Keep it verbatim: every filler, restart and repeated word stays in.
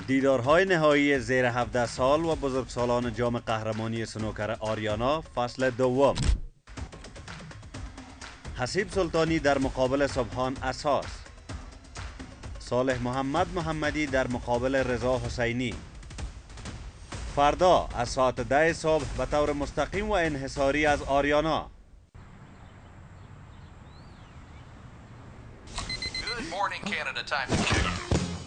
دیدارهای نهایی زیر هفده سال و بزرگسالان جام قهرمانی سنوکر آریانا فصل دوم. حسیب سلطانی در مقابل سبحان اساس، صالح محمد محمدی در مقابل رضا حسینی. فردا از ساعت ده صبح به طور مستقیم و انحصاری از آریانا. Good morning, Canada. Time to check.